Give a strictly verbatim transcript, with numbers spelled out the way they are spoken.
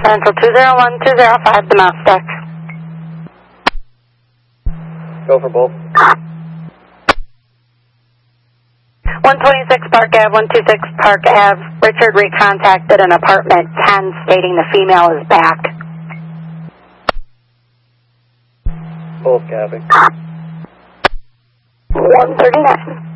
Central two zero one two zero five, domestic. Go for both. one twenty-six Park Ave, one twenty-six Park Ave. Richard recontacted an apartment ten stating the female is back. Both copy. one thirty-nine.